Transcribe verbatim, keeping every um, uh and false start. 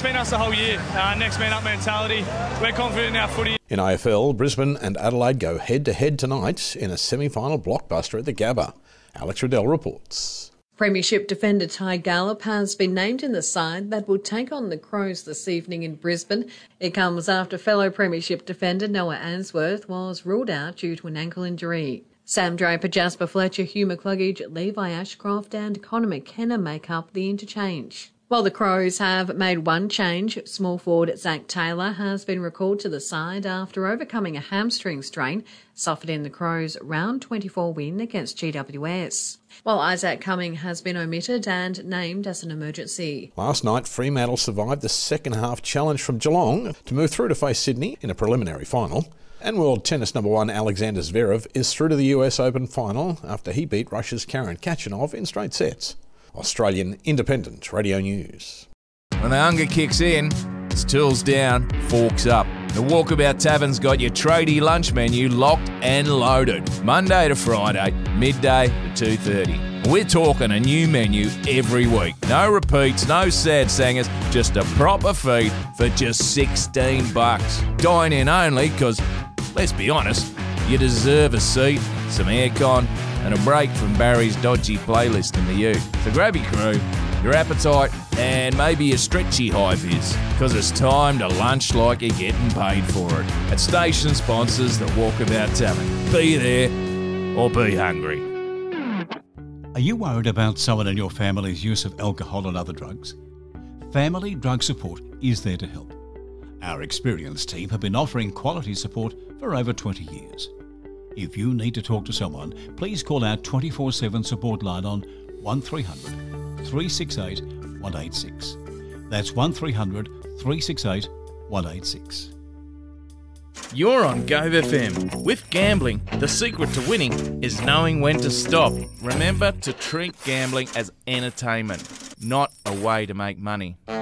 been us the whole year. Uh, next man up mentality. We're confident in our footy. In A F L, Brisbane and Adelaide go head-to-head tonight in a semi-final blockbuster at the Gabba. Alex Riddell reports. Premiership defender Ty Gallop has been named in the side that will take on the Crows this evening in Brisbane. It comes after fellow Premiership defender Noah Answorth was ruled out due to an ankle injury. Sam Draper, Jasper Fletcher, Hugh McCluggage, Levi Ashcroft and Connor McKenna make up the interchange. While the Crows have made one change, small forward Zach Taylor has been recalled to the side after overcoming a hamstring strain suffered in the Crows' round twenty-four win against G W S. While Isaac Cumming has been omitted and named as an emergency. Last night, Fremantle survived the second half challenge from Geelong to move through to face Sydney in a preliminary final. And world tennis number one Alexander Zverev is through to the U S Open final after he beat Russia's Karen Khachanov in straight sets. Australian Independent Radio News. When the hunger kicks in, it's tools down, forks up. The Walkabout Tavern's got your tradie lunch menu locked and loaded. Monday to Friday, midday to two thirty. We're talking a new menu every week. No repeats, no sad singers, just a proper feed for just sixteen bucks. Dine in only because, let's be honest, you deserve a seat, some aircon, and a break from Barry's dodgy playlist in the U. So grab your crew, your appetite, and maybe a stretchy high vis, because it's time to lunch like you're getting paid for it. At station sponsors the Walkabout Tavern. Be there or be hungry. Are you worried about someone in your family's use of alcohol and other drugs? Family Drug Support is there to help. Our experienced team have been offering quality support for over twenty years. If you need to talk to someone, please call our twenty-four seven support line on one three hundred, three six eight, one eight six. That's one three hundred, three six eight, one eight six. You're on Gove F M. With gambling, the secret to winning is knowing when to stop. Remember to treat gambling as entertainment, not a way to make money.